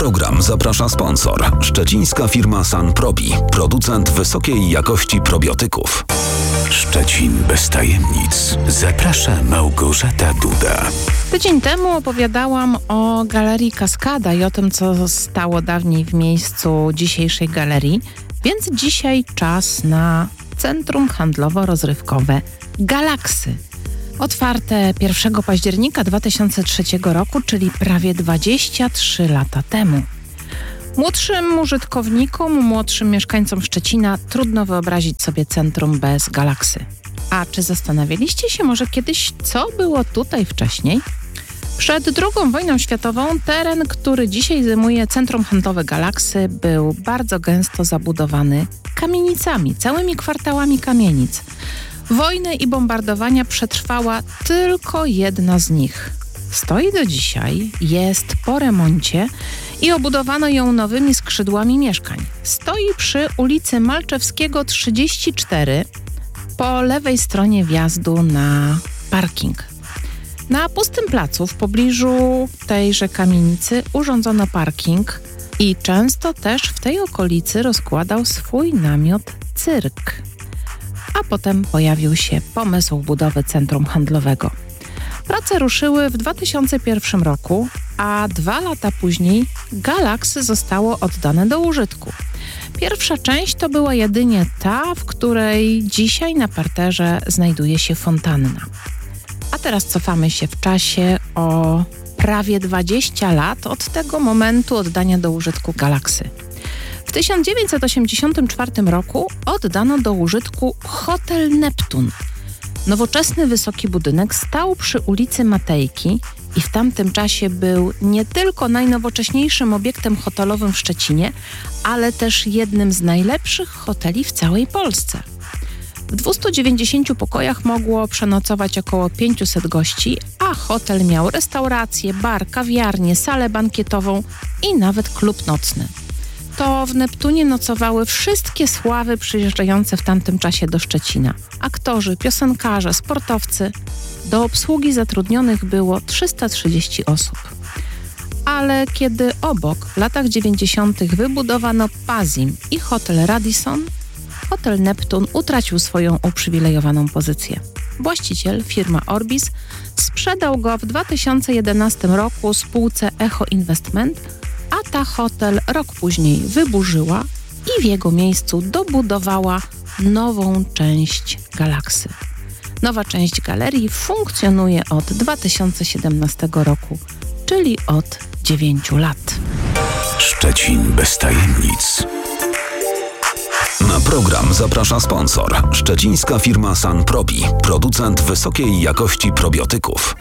program zaprasza sponsor. Szczecińska firma Sanprobi, producent wysokiej jakości probiotyków. Szczecin bez tajemnic. Zaprasza Małgorzata Duda. Tydzień temu opowiadałam o Galerii Kaskada i o tym, co stało dawniej w miejscu dzisiejszej galerii, więc dzisiaj czas na centrum handlowo-rozrywkowe Galaksy. Otwarte 1 października 2003 roku, czyli prawie 23 lata temu. Młodszym użytkownikom, młodszym mieszkańcom Szczecina trudno wyobrazić sobie centrum bez Galaksy. A czy zastanawialiście się może kiedyś, co było tutaj wcześniej? Przed II wojną światową teren, który dzisiaj zajmuje centrum handlowe Galaksy, był bardzo gęsto zabudowany kamienicami, całymi kwartałami kamienic. Wojny i bombardowania przetrwała tylko jedna z nich. Stoi do dzisiaj, jest po remoncie i obudowano ją nowymi skrzydłami mieszkań. Stoi przy ulicy Malczewskiego 34 po lewej stronie wjazdu na parking. Na pustym placu w pobliżu tejże kamienicy urządzono parking i często też w tej okolicy rozkładał swój namiot cyrk. A potem pojawił się pomysł budowy centrum handlowego. Prace ruszyły w 2001 roku, a 2 lata później Galaksy zostało oddane do użytku. Pierwsza część to była jedynie ta, w której dzisiaj na parterze znajduje się fontanna. A teraz cofamy się w czasie o prawie 20 lat od tego momentu oddania do użytku Galaksy. W 1984 roku oddano do użytku Hotel Neptun. Nowoczesny, wysoki budynek stał przy ulicy Matejki i w tamtym czasie był nie tylko najnowocześniejszym obiektem hotelowym w Szczecinie, ale też jednym z najlepszych hoteli w całej Polsce. W 290 pokojach mogło przenocować około 500 gości, a hotel miał restaurację, bar, kawiarnię, salę bankietową i nawet klub nocny. To w Neptunie nocowały wszystkie sławy przyjeżdżające w tamtym czasie do Szczecina. Aktorzy, piosenkarze, sportowcy. Do obsługi zatrudnionych było 330 osób. Ale kiedy obok w latach 90. wybudowano Pazim i hotel Radisson, hotel Neptun utracił swoją uprzywilejowaną pozycję. Właściciel, firma Orbis, sprzedał go w 2011 roku spółce Echo Investment, a ta hotel rok później wyburzyła i w jego miejscu dobudowała nową część Galaksy. Nowa część galerii funkcjonuje od 2017 roku, czyli od 9 lat. Szczecin bez tajemnic. Na program zaprasza sponsor. Szczecińska firma Sanprobi, producent wysokiej jakości probiotyków.